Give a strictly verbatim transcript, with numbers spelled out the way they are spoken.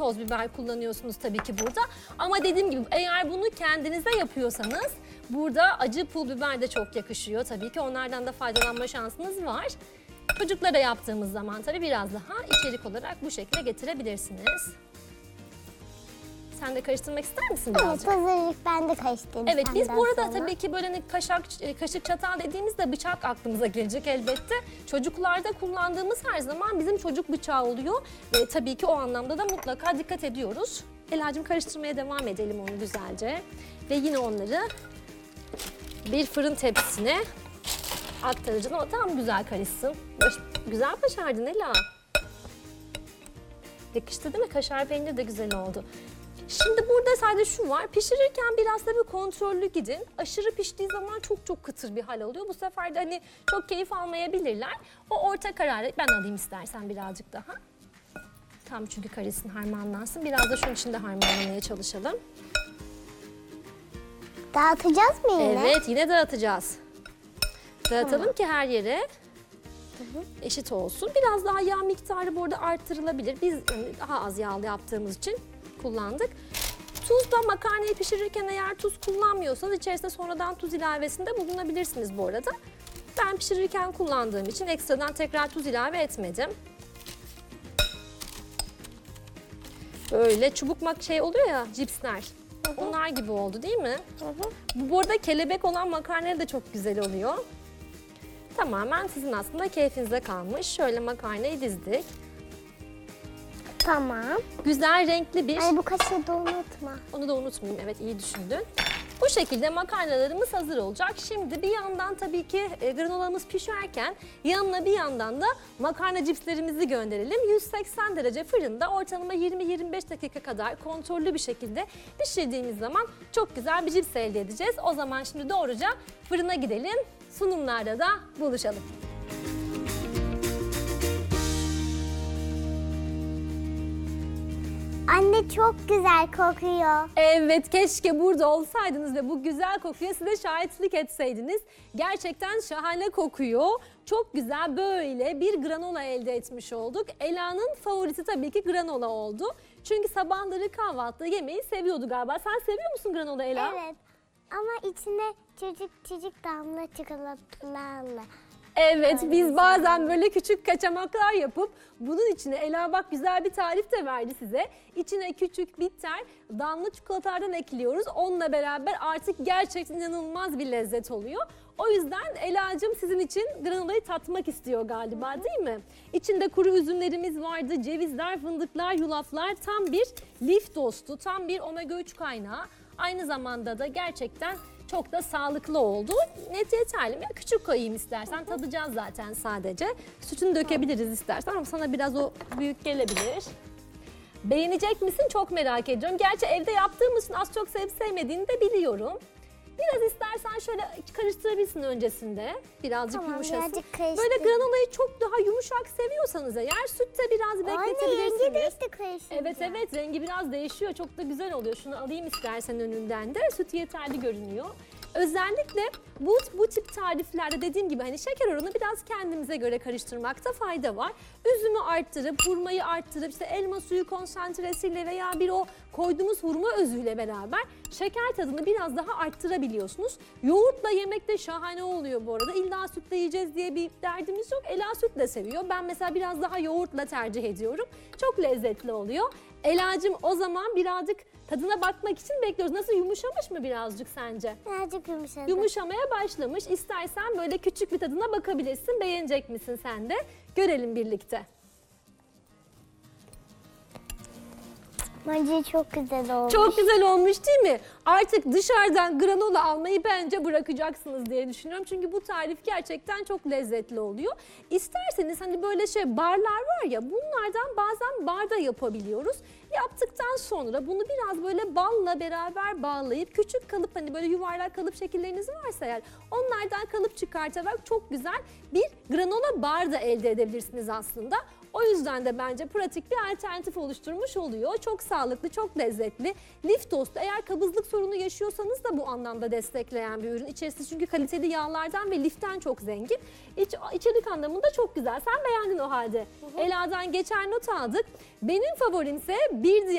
toz biber kullanıyorsunuz tabii ki burada. Ama dediğim gibi eğer bunu kendinize yapıyorsanız burada acı pul biber de çok yakışıyor. Tabii ki onlardan da faydalanma şansınız var. Çocuklara yaptığımız zaman tabii biraz daha içerik olarak bu şekilde getirebilirsiniz. Sen de karıştırmak ister misin Evet, birazcık? hazırlık ben de karıştırdım. Evet, biz senden burada sonra. tabii ki böyle hani kaşak, kaşık çatal dediğimizde bıçak aklımıza gelecek elbette. Çocuklarda kullandığımız her zaman bizim çocuk bıçağı oluyor. Ve tabii ki o anlamda da mutlaka dikkat ediyoruz. Ela'cığım karıştırmaya devam edelim onu güzelce. Ve yine onları bir fırın tepsisine aktaracağım ama tam güzel karışsın. Güzel başardın Ela. Yakıştı değil mi? Kaşar peyniri de güzel oldu. Şimdi burada sadece şu var, pişirirken biraz da bir kontrollü gidin. Aşırı piştiği zaman çok çok kıtır bir hal oluyor. Bu sefer de hani çok keyif almayabilirler. O orta kararı ben alayım istersen birazcık daha. Tam çünkü karışsın, harmanlansın. Biraz da şunun içinde harmanlamaya çalışalım. Dağıtacağız mı yine? Evet, yine dağıtacağız. Dağıtalım ki her yere eşit olsun. Biraz daha yağ miktarı burada arttırılabilir. Biz daha az yağlı yaptığımız için kullandık. Tuz da makarnayı pişirirken eğer tuz kullanmıyorsanız içerisine sonradan tuz ilavesinde bulunabilirsiniz bu arada. Ben pişirirken kullandığım için ekstradan tekrar tuz ilave etmedim. Böyle çubuk mak şey oluyor ya, cipsler. Onlar gibi oldu değil mi? Hı hı. Bu arada kelebek olan makarna da çok güzel oluyor. Tamamen sizin aslında keyfinize kalmış. Şöyle makarnayı dizdik. Tamam. Güzel renkli bir... Ay bu kaşığı da unutma. Onu da unutmayayım, evet iyi düşündün. Bu şekilde makarnalarımız hazır olacak. Şimdi bir yandan tabii ki e, granolamız pişerken yanına bir yandan da makarna cipslerimizi gönderelim. yüz seksen derece fırında ortalama yirmi yirmi beş dakika kadar kontrollü bir şekilde pişirdiğimiz zaman çok güzel bir cips elde edeceğiz. O zaman şimdi doğruca fırına gidelim. Sunumlarda da buluşalım. Anne çok güzel kokuyor. Evet, keşke burada olsaydınız ve bu güzel kokuya size şahitlik etseydiniz. Gerçekten şahane kokuyor. Çok güzel böyle bir granola elde etmiş olduk. Ela'nın favorisi tabii ki granola oldu. Çünkü sabahları kahvaltıda yemeği seviyordu galiba. Sen seviyor musun granola Ela? Evet. Ama içine çocuk çocuk damla çikolatalarla. Evet, biz bazen böyle küçük kaçamaklar yapıp bunun içine Ela bak güzel bir tarif de verdi size. İçine küçük bitter damla çikolatalardan ekliyoruz. Onunla beraber artık gerçekten inanılmaz bir lezzet oluyor. O yüzden Ela'cığım sizin için granolayı tatmak istiyor galiba değil mi? İçinde kuru üzümlerimiz vardı, cevizler, fındıklar, yulaflar, tam bir lif dostu, tam bir omega üç kaynağı. Aynı zamanda da gerçekten çok da sağlıklı oldu. Net yeterli mi? Küçük koyayım istersen. Tadacağız zaten sadece. Sütünü dökebiliriz istersen ama sana biraz o büyük gelebilir. Beğenecek misin? Çok merak ediyorum. Gerçi evde yaptığım için az çok sevip sevmediğini de biliyorum. Biraz istersen şöyle karıştırabilirsin öncesinde. Birazcık Tamam, yumuşasın. birazcık karıştır. Böyle granolayı çok daha yumuşak seviyorsanız eğer sütte biraz bekletebilirsiniz. Anne rengi değişti karışınca. Evet evet, rengi biraz değişiyor. Çok da güzel oluyor. Şunu alayım istersen önünden de. Süt yeterli görünüyor. Özellikle bu, bu tip tariflerde dediğim gibi hani şeker oranı biraz kendimize göre karıştırmakta fayda var. Üzümü arttırıp, hurmayı arttırıp işte elma suyu konsantresiyle veya bir o koyduğumuz hurma özüyle beraber şeker tadını biraz daha arttırabiliyorsunuz. Yoğurtla yemek de şahane oluyor bu arada. İlla sütle yiyeceğiz diye bir derdimiz yok. Ela sütle seviyor. Ben mesela biraz daha yoğurtla tercih ediyorum. Çok lezzetli oluyor. Ela'cığım o zaman birazcık tadına bakmak için bekliyoruz. Nasıl, yumuşamış mı birazcık sence? Birazcık yumuşadı. Yumuşamaya başlamış. İstersen böyle küçük bir tadına bakabilirsin. Beğenecek misin sen de? Görelim birlikte. Bence çok güzel olmuş. Çok güzel olmuş değil mi? Artık dışarıdan granola almayı bence bırakacaksınız diye düşünüyorum. Çünkü bu tarif gerçekten çok lezzetli oluyor. İsterseniz hani böyle şey barlar var ya, bunlardan bazen barda yapabiliyoruz. Yaptıktan sonra bunu biraz böyle balla beraber bağlayıp küçük kalıp, hani böyle yuvarlak kalıp şekilleriniz varsa eğer onlardan kalıp çıkartarak çok güzel bir granola bar da elde edebilirsiniz aslında. O yüzden de bence pratik bir alternatif oluşturmuş oluyor. Çok sağlıklı, çok lezzetli. Lif tostu, eğer kabızlık sorunu yaşıyorsanız da bu anlamda destekleyen bir ürün. İçerisi çünkü kaliteli yağlardan ve liften çok zengin. İç, içerik anlamında çok güzel. Sen beğendin o halde. Hı hı. Ela'dan geçer not aldık. Benim favorimse bir diğer